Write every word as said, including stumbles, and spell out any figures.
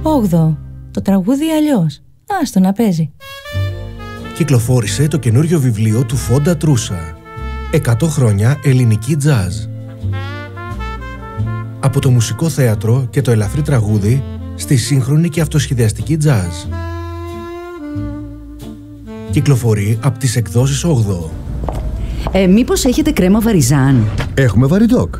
Όγδοο. Το τραγούδι αλλιώς. Άστο να παίζει. Κυκλοφόρησε το καινούριο βιβλίο του Φόντα Τρούσα. εκατό χρόνια ελληνική τζάζ. Από το μουσικό θέατρο και το ελαφρύ τραγούδι στη σύγχρονη και αυτοσχεδιαστική τζάζ. Κυκλοφορεί από τις εκδόσεις Όγδοο. Ε, μήπως έχετε κρέμα βαριζάν? Έχουμε βαριτόκ.